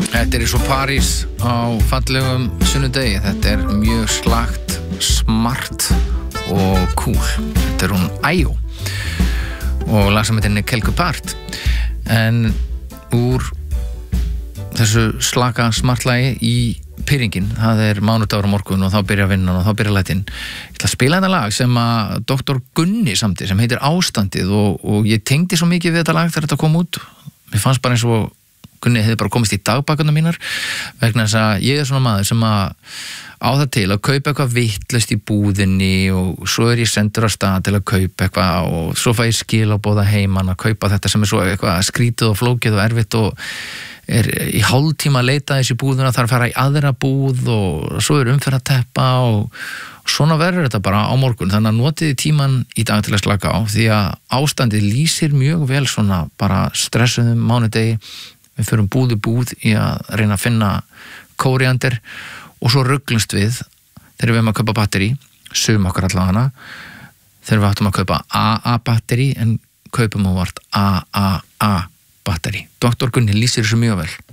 Þetta eins og París á fallegum sunnudegi. Þetta mjög slagt, smart og cool. Þetta hún Ayo og lag sem heitir Quelque Part. En úr þessu slaka smartlagi í pyrringin, það mánudagur á morgun og þá byrja vinnan og þá byrja lætin. Ég ætla að spila þetta lag sem að Dr. Gunni samti, sem heitir Ástandið og ég tengdi svo mikið við þetta lag þegar þetta kom út. Mér fannst bara eins og Gunni hefði bara komist í dagbækurnar mínar vegna þess að ég svona maður sem að á það til að kaupa eitthvað vitlaust í búðinni og svo ég sendur á stað til að kaupa eitthvað og svo fæ ég skilaboð heiman að kaupa þetta sem svo eitthvað skrítið og flókið og erfitt og í hálftíma að leita þessi búðuna, þarf að fara í aðra búð og svo umferðarteppa og svona verður þetta bara á morgun. Þannig að notiði tíman í dag til að slaka á því að ástandið lýsir mjög vel svona bara stressuðum mánudegi. Við förum búð í að reyna að finna kóríander og svo rugglumst við þegar við erum að kaupa batteri, sum okkar allavega þegar við áttum að kaupa AA batteri en kaupum ávart AAA batteri. Dr. Gunni lýsir þessu mjög vel.